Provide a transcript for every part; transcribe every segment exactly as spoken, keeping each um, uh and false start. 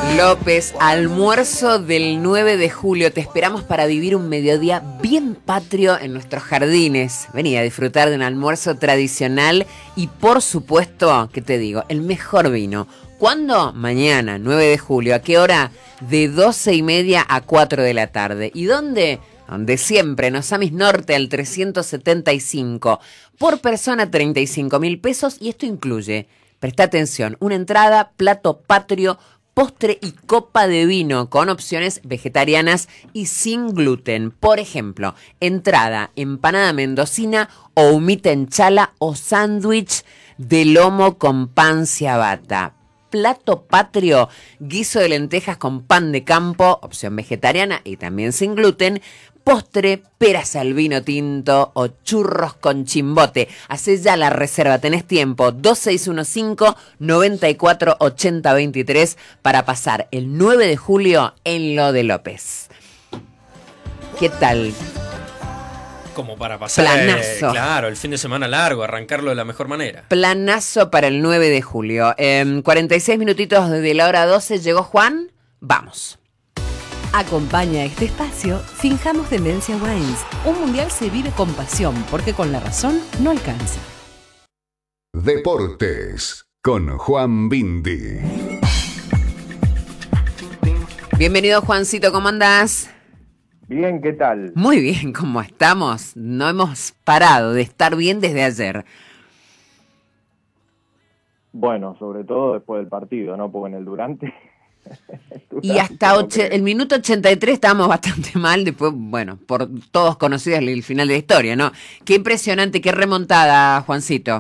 López, almuerzo del nueve de julio. Te esperamos para vivir un mediodía bien patrio en nuestros jardines. Vení a disfrutar de un almuerzo tradicional y, por supuesto, ¿qué te digo? El mejor vino. ¿Cuándo? Mañana, nueve de julio. ¿A qué hora? De doce y media a cuatro de la tarde. ¿Y dónde? Donde siempre, en Osamis Norte, al trescientos setenta y cinco. Por persona, treinta y cinco mil pesos. Y esto incluye, presta atención, una entrada, plato patrio, postre y copa de vino con opciones vegetarianas y sin gluten. Por ejemplo, entrada, empanada mendocina o humita en chala o sándwich de lomo con pan ciabatta. Plato patrio, guiso de lentejas con pan de campo, opción vegetariana y también sin gluten. Postre, peras al vino tinto o churros con chimbote. Hacé ya la reserva, tenés tiempo. dos seis uno cinco, nueve cuatro ocho cero dos tres para pasar el nueve de julio en lo de López. ¿Qué tal? Como para pasar, Planazo. Eh, claro, el fin de semana largo, arrancarlo de la mejor manera. Planazo para el nueve de julio. En cuarenta y seis minutitos desde la hora doce llegó Juan. Vamos. Acompaña este espacio Finjamos Demencia Wines. Un mundial se vive con pasión, porque con la razón no alcanza. Deportes con Juan Bindi. Bienvenido, Juancito, ¿cómo andás? Bien, ¿qué tal? Muy bien, ¿cómo estamos? No hemos parado de estar bien desde ayer. Bueno, sobre todo después del partido, ¿no? Porque en el durante... Y hasta oche, el minuto ochenta y tres estábamos bastante mal, después, bueno, por todos conocidos el final de la historia, ¿no? Qué impresionante, qué remontada, Juancito.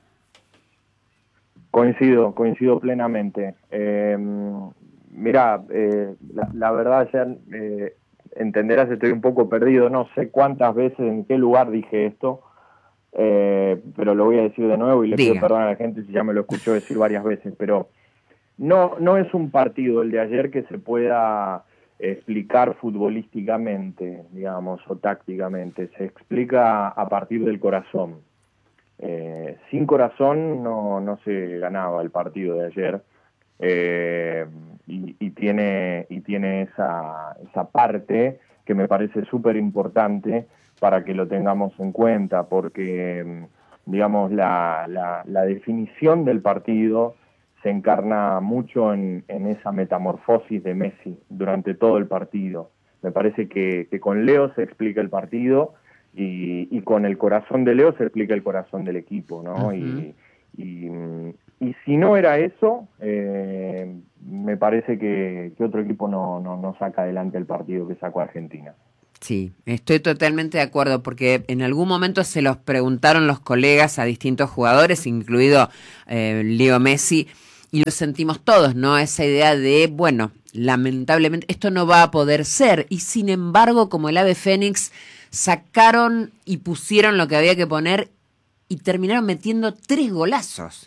Coincido, coincido plenamente. Eh, mirá, eh, la, la verdad, ya eh, entenderás, estoy un poco perdido, no sé cuántas veces, en qué lugar dije esto, eh, pero lo voy a decir de nuevo y le Diga. pido perdón a la gente si ya me lo escuchó decir varias veces, pero... No, no es un partido el de ayer que se pueda explicar futbolísticamente, digamos, o tácticamente. Se explica a partir del corazón. Eh, sin corazón no, no se ganaba el partido de ayer. Eh, y, y tiene, y tiene esa, esa parte que me parece súper importante para que lo tengamos en cuenta, porque, digamos, la, la, la definición del partido se encarna mucho en, en esa metamorfosis de Messi durante todo el partido. Me parece que, que con Leo se explica el partido y, y con el corazón de Leo se explica el corazón del equipo, ¿no? Uh-huh. y, y, y si no era eso, eh, me parece que, que otro equipo no, no, no saca adelante el partido que sacó Argentina. Sí, estoy totalmente de acuerdo, porque en algún momento se los preguntaron los colegas a distintos jugadores, incluido eh, Leo Messi, y lo sentimos todos, ¿no? Esa idea de, bueno, lamentablemente esto no va a poder ser. Y sin embargo, como el ave fénix, sacaron y pusieron lo que había que poner y terminaron metiendo tres golazos.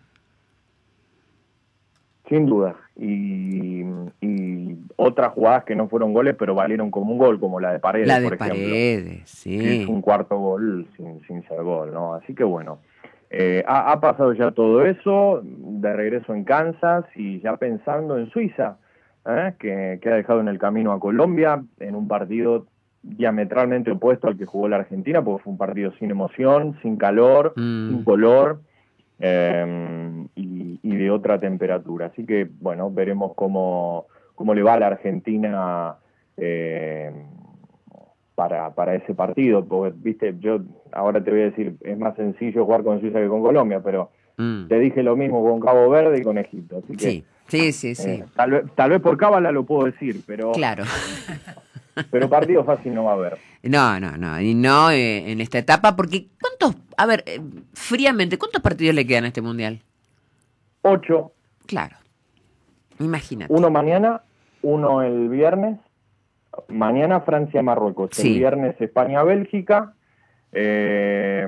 Sin duda. Y, y otras jugadas que no fueron goles, pero valieron como un gol, como la de Paredes, la de por ejemplo. Paredes, sí. Que es un cuarto gol sin, sin ser gol, ¿no? Así que bueno. Eh, ha, ha pasado ya todo eso, de regreso en Kansas y ya pensando en Suiza, ¿eh? que, que ha dejado en el camino a Colombia en un partido diametralmente opuesto al que jugó la Argentina, porque fue un partido sin emoción, sin calor, mm. sin color eh, y, y de otra temperatura. Así que, bueno, veremos cómo, cómo le va a la Argentina eh, para, para ese partido, porque, viste, yo ahora te voy a decir, es más sencillo jugar con Suiza que con Colombia, pero mm. te dije lo mismo con Cabo Verde y con Egipto, así que... Sí, sí, sí, sí. Eh, tal vez, tal vez por cábala lo puedo decir, pero... Claro. Pero partido fácil no va a haber. No, no, no, y no eh, en esta etapa, porque ¿cuántos, a ver, eh, fríamente, cuántos partidos le quedan a este Mundial? Ocho. Claro, imagínate. Uno mañana, uno el viernes, mañana Francia-Marruecos, sí. El viernes España-Bélgica, eh,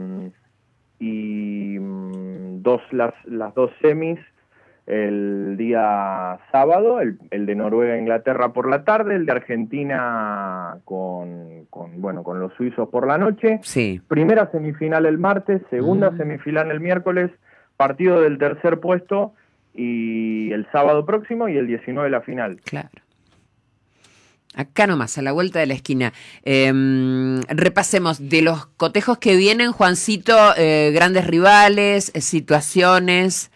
y dos las, las dos semis el día sábado, el, el de Noruega-Inglaterra por la tarde, el de Argentina con, con, bueno, con los suizos por la noche, sí. Primera semifinal el martes, segunda mm. semifinal el miércoles, partido del tercer puesto y el sábado próximo y el diecinueve la final. Claro. Acá nomás, a la vuelta de la esquina. Eh, repasemos de los cotejos que vienen, Juancito, eh, grandes rivales, eh, situaciones.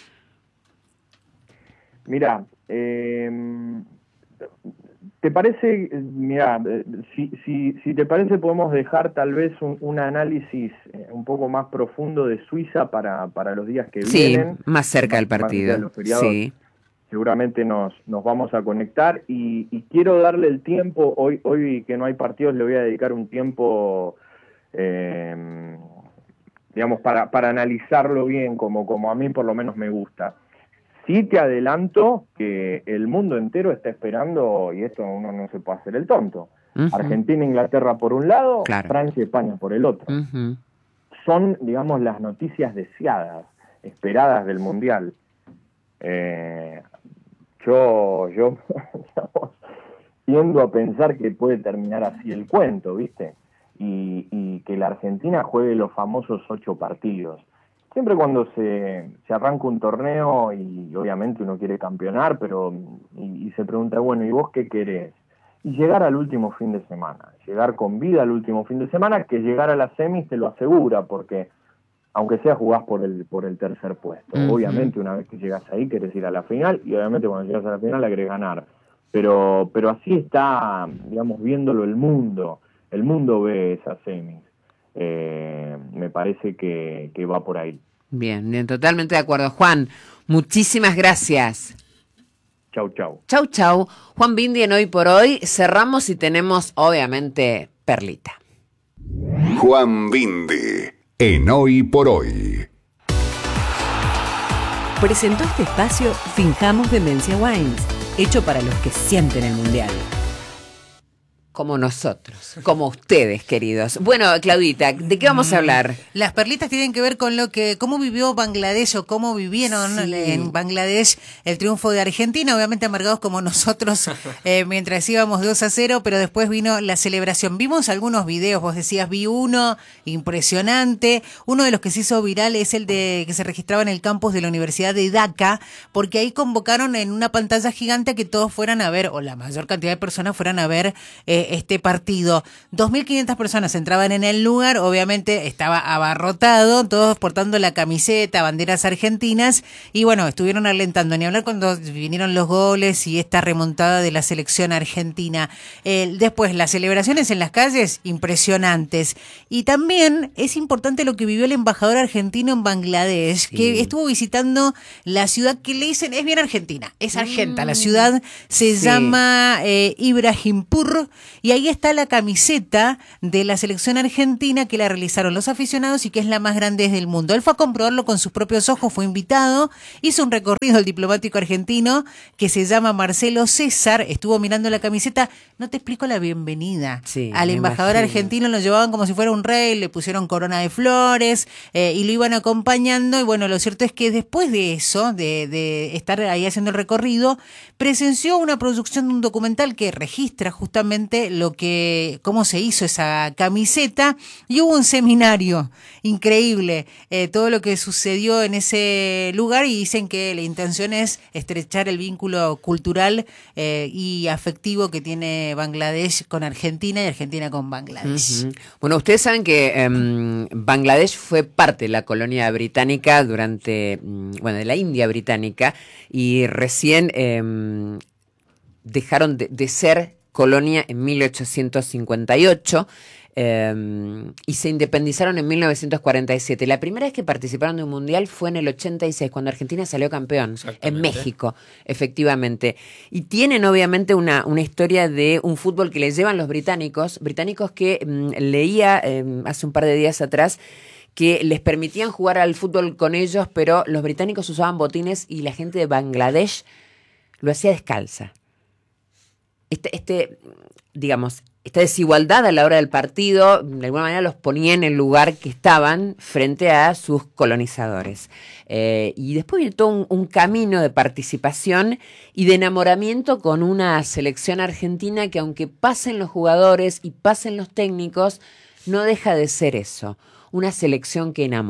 Mirá, eh, ¿te parece? Mirá, si, si, si te parece podemos dejar tal vez un, un análisis un poco más profundo de Suiza para, para los días que sí, vienen. Sí, más cerca del partido. Sí. Seguramente nos, nos vamos a conectar y, y quiero darle el tiempo, hoy, hoy que no hay partidos le voy a dedicar un tiempo, eh, digamos, para, para analizarlo bien, como, como a mí por lo menos me gusta. Sí te adelanto que el mundo entero está esperando, y esto uno no se puede hacer el tonto, uh-huh. Argentina e Inglaterra por un lado, claro. Francia y España por el otro. Uh-huh. Son, digamos, las noticias deseadas, esperadas del Mundial. Eh, yo, yo digamos, tiendo a pensar que puede terminar así el cuento, ¿viste? Y, y que la Argentina juegue los famosos ocho partidos. Siempre cuando se, se arranca un torneo y obviamente uno quiere campeonar, pero y, y se pregunta, bueno, ¿y vos qué querés? Y llegar al último fin de semana, llegar con vida al último fin de semana, que llegar a la semis te lo asegura, porque aunque sea jugás por el por el tercer puesto. Uh-huh. Obviamente una vez que llegas ahí querés ir a la final, y obviamente cuando llegas a la final la querés ganar. Pero, pero así está, digamos, viéndolo el mundo. El mundo ve esas semis. Eh, me parece que, que va por ahí. Bien, bien, totalmente de acuerdo. Juan, muchísimas gracias. Chau, chau. Chau, chau. Juan Bindi en Hoy por Hoy. Cerramos y tenemos, obviamente, Perlita. Juan Bindi en Hoy por Hoy. Presentó este espacio Finjamos Demencia Wines, hecho para los que sienten el mundial. Como nosotros, como ustedes, queridos. Bueno, Claudita, ¿de qué vamos a hablar? Las perlitas tienen que ver con lo que, cómo vivió Bangladesh o cómo vivieron sí. en Bangladesh el triunfo de Argentina, obviamente amargados como nosotros eh, mientras íbamos dos a cero, pero después vino la celebración. Vimos algunos videos, vos decías, vi uno impresionante. Uno de los que se hizo viral es el de que se registraba en el campus de la Universidad de Dhaka, porque ahí convocaron en una pantalla gigante a que todos fueran a ver, o la mayor cantidad de personas fueran a ver eh, este partido. dos mil quinientas personas entraban en el lugar, obviamente estaba abarrotado, todos portando la camiseta, banderas argentinas, y bueno, estuvieron alentando, ni hablar cuando vinieron los goles y esta remontada de la selección argentina. Eh, después, las celebraciones en las calles, impresionantes. Y también es importante lo que vivió el embajador argentino en Bangladesh, sí. que estuvo visitando la ciudad que le dicen, es bien argentina, es Argenta, mm. la ciudad se sí. llama eh, Ibrahimpur, y ahí está la camiseta de la selección argentina que la realizaron los aficionados y que es la más grande del mundo. Él fue a comprobarlo con sus propios ojos, fue invitado, hizo un recorrido el diplomático argentino que se llama Marcelo César, estuvo mirando la camiseta, no te explico la bienvenida. Sí, al embajador imagino. argentino lo llevaban como si fuera un rey, le pusieron corona de flores eh, y lo iban acompañando, y bueno, lo cierto es que después de eso, de, de estar ahí haciendo el recorrido, presenció una producción de un documental que registra justamente lo que, cómo se hizo esa camiseta, y hubo un seminario increíble, eh, todo lo que sucedió en ese lugar, y dicen que la intención es estrechar el vínculo cultural eh, y afectivo que tiene Bangladesh con Argentina y Argentina con Bangladesh. Uh-huh. Bueno, ustedes saben que um, Bangladesh fue parte de la colonia británica durante, um, bueno, de la India británica, y recién um, dejaron de, de ser colonia en mil ochocientos cincuenta y ocho eh, y se independizaron en mil novecientos cuarenta y siete. La primera vez que participaron de un mundial fue en el ochenta y seis, cuando Argentina salió campeón, en México, efectivamente. Y tienen obviamente una, una historia de un fútbol que les llevan los británicos, británicos que mmm, leía eh, hace un par de días atrás, que les permitían jugar al fútbol con ellos, pero los británicos usaban botines y la gente de Bangladesh lo hacía descalza. Este, este, digamos, esta desigualdad a la hora del partido, de alguna manera los ponía en el lugar que estaban frente a sus colonizadores. Eh, y después viene todo un, un camino de participación y de enamoramiento con una selección argentina que, aunque pasen los jugadores y pasen los técnicos, no deja de ser eso, una selección que enamora.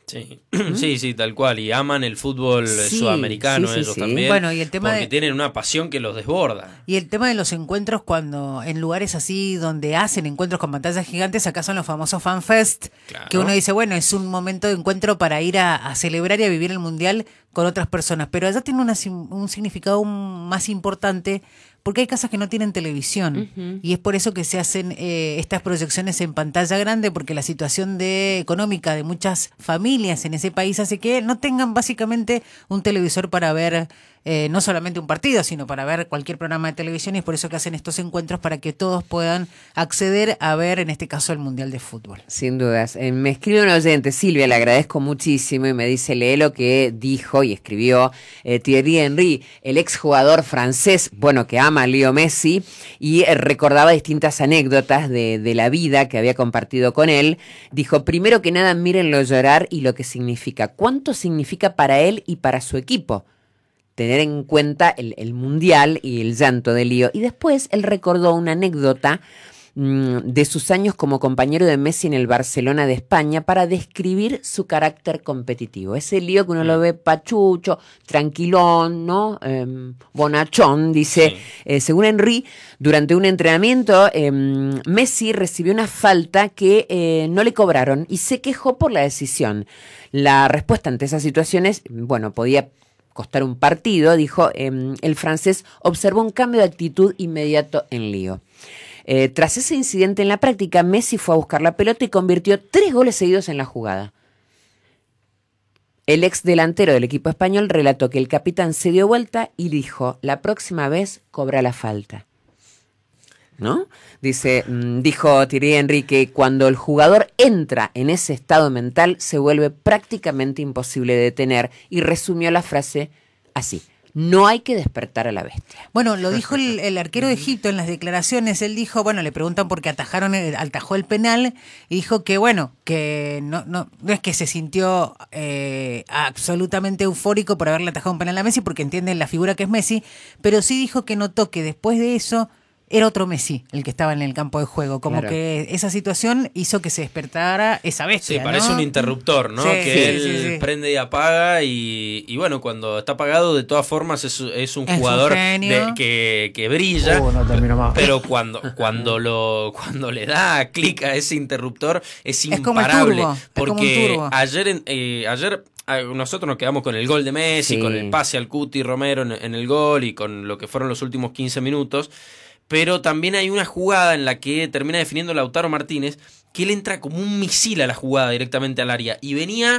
Sí, sí, sí, tal cual. Y aman el fútbol Sí, sudamericano sí, sí, ellos sí. también. Bueno, y el tema porque de- tienen una pasión que los desborda. Y el tema de los encuentros cuando en lugares así donde hacen encuentros con pantallas gigantes, acá son los famosos FanFest, Claro. que uno dice, bueno, es un momento de encuentro para ir a, a celebrar y a vivir el Mundial con otras personas, pero allá tiene una sim- un significado aún más importante porque hay casas que no tienen televisión Ujú. y es por eso que se hacen eh, estas proyecciones en pantalla grande, porque la situación de económica de muchas familias en ese país hace que no tengan básicamente un televisor para ver eh, no solamente un partido, sino para ver cualquier programa de televisión, y es por eso que hacen estos encuentros para que todos puedan acceder a ver, en este caso, el Mundial de Fútbol. Sin dudas. Eh, me escribe un oyente, Silvia, le agradezco muchísimo, y me dice, lee lo que dijo y escribió eh, Thierry Henry, el exjugador francés, bueno, que ama a Leo Messi, y eh, recordaba distintas anécdotas de, de la vida que había compartido con él. Dijo, primero que nada, mírenlo llorar y lo que significa. ¿Cuánto significa para él y para su equipo? Tener en cuenta el, el mundial y el llanto de Lío. Y después él recordó una anécdota mmm, de sus años como compañero de Messi en el Barcelona de España para describir su carácter competitivo. Ese Lío que uno lo ve pachucho, tranquilón, ¿no? Eh, bonachón, dice. Sí. Eh, según Henry, durante un entrenamiento, eh, Messi recibió una falta que eh, no le cobraron y se quejó por la decisión. La respuesta ante esas situaciones, bueno, podía costar un partido, dijo, eh, el francés observó un cambio de actitud inmediato en Lío. Eh, tras ese incidente en la práctica, Messi fue a buscar la pelota y convirtió tres goles seguidos en la jugada. El ex delantero del equipo español relató que el capitán se dio vuelta y dijo, la próxima vez cobra la falta. ¿No? Dice, mmm, dijo Thierry Henry que cuando el jugador entra en ese estado mental se vuelve prácticamente imposible de detener, y resumió la frase así: no hay que despertar a la bestia. Bueno, lo dijo el, el arquero de Egipto en las declaraciones. Él dijo, bueno, le preguntan por qué atajaron, el, atajó el penal, y dijo que, bueno, que no, no, no es que se sintió eh, absolutamente eufórico por haberle atajado un penal a Messi, porque entienden la figura que es Messi, pero sí dijo que notó que después de eso era otro Messi el que estaba en el campo de juego, como Claro. que esa situación hizo que se despertara esa bestia. Sí, parece ¿no? un interruptor, ¿no? Sí, que sí, él sí, sí. prende y apaga y, y bueno, cuando está apagado, de todas formas es, es un Es un jugador genio. de- que, que brilla. Oh, no termino más. Pero cuando, cuando lo cuando le da clic a ese interruptor es Es como el imparable. turbo, es como un porque turbo. ayer en- eh, ayer ah, nosotros nos quedamos con el gol de Messi, Sí. con el pase al Cuti Romero en, en el gol y con lo que fueron los últimos quince minutos. Pero también hay una jugada en la que termina definiendo Lautaro Martínez, que él entra como un misil a la jugada directamente al área. Y venía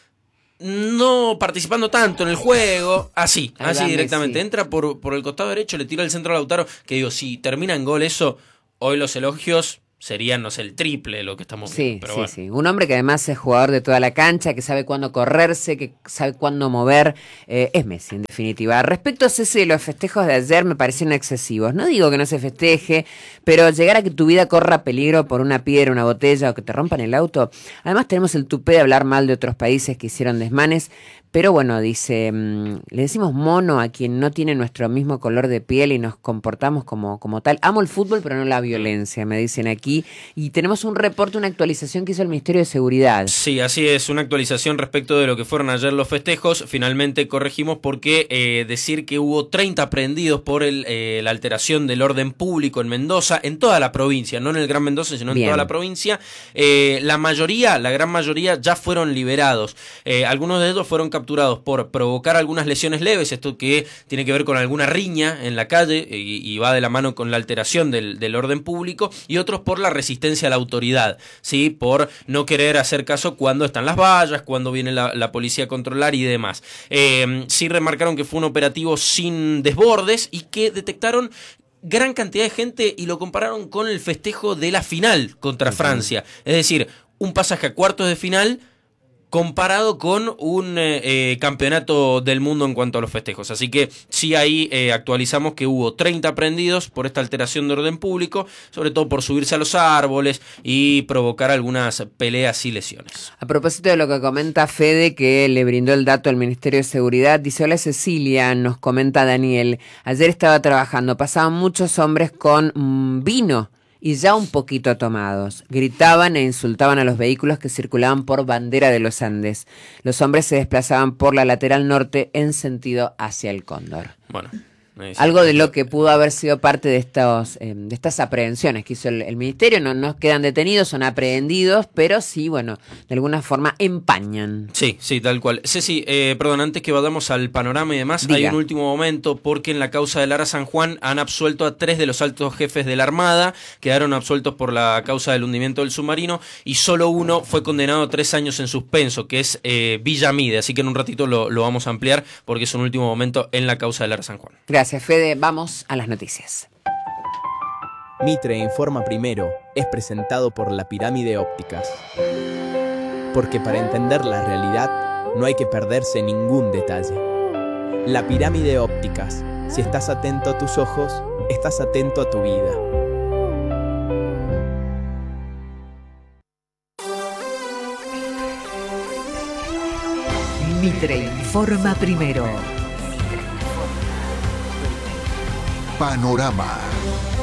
no participando tanto en el juego, así, Ahí así va directamente. Messi. Entra por, por el costado derecho, le tira el centro a Lautaro, que digo, si termina en gol eso, hoy los elogios serían, no sé, el triple de lo que estamos Sí, viendo. Pero sí, bueno. sí. Un hombre que además es jugador de toda la cancha, que sabe cuándo correrse, que sabe cuándo mover. Eh, es Messi, en definitiva. Respecto a ese de los festejos de ayer, me parecieron excesivos. No digo que no se festeje, pero llegar a que tu vida corra peligro por una piedra, una botella o que te rompan el auto. Además tenemos el tupé de hablar mal de otros países que hicieron desmanes. Pero bueno, dice, mmm, le decimos mono a quien no tiene nuestro mismo color de piel y nos comportamos como, como tal. Amo el fútbol, pero no la violencia, me dicen aquí. Y tenemos un reporte, una actualización que hizo el Ministerio de Seguridad. Sí, así es, una actualización respecto de lo que fueron ayer los festejos. Finalmente corregimos porque eh, decir que hubo treinta aprehendidos por el, eh, la alteración del orden público en Mendoza, en toda la provincia, no en el Gran Mendoza, sino en Bien. toda la provincia. Eh, la mayoría, la gran mayoría ya fueron liberados. Eh, algunos de ellos fueron capturados por provocar algunas lesiones leves, esto que tiene que ver con alguna riña en la calle y, y va de la mano con la alteración del, del orden público, y otros por la resistencia a la autoridad, ¿sí? Por no querer hacer caso cuando están las vallas, cuando viene la, la policía a controlar y demás. Eh, sí remarcaron que fue un operativo sin desbordes y que detectaron gran cantidad de gente y lo compararon con el festejo de la final contra Francia. Es decir, un pasaje a cuartos de final comparado con un eh, eh, campeonato del mundo en cuanto a los festejos. Así que sí, ahí eh, actualizamos que hubo treinta aprehendidos por esta alteración de orden público, sobre todo por subirse a los árboles y provocar algunas peleas y lesiones. A propósito de lo que comenta Fede, que le brindó el dato al Ministerio de Seguridad, dice, hola Cecilia, nos comenta Daniel, ayer estaba trabajando, pasaban muchos hombres con mm, vino y ya un poquito tomados. Gritaban e insultaban a los vehículos que circulaban por Bandera de los Andes. Los hombres se desplazaban por la lateral norte en sentido hacia el Cóndor. Bueno. Algo de lo que pudo haber sido parte de estos eh, de estas aprehensiones que hizo el, el ministerio. No, no quedan detenidos, son aprehendidos, pero sí, bueno, de alguna forma empañan. Sí, sí, tal cual. Ceci, eh, perdón, antes que vayamos al panorama y demás, Diga. Hay un último momento porque en la causa del Ara San Juan han absuelto a tres de los altos jefes de la Armada, quedaron absueltos por la causa del hundimiento del submarino y solo uno fue condenado a tres años en suspenso, que es eh, Villamide, así que en un ratito lo, lo vamos a ampliar porque es un último momento en la causa del Ara San Juan. Gracias. Gracias, Fede. Vamos a las noticias. Mitre Informa Primero es presentado por La Pirámide Ópticas. Porque para entender la realidad no hay que perderse ningún detalle. La Pirámide Ópticas. Si estás atento a tus ojos, estás atento a tu vida. Mitre Informa Primero. Panorama.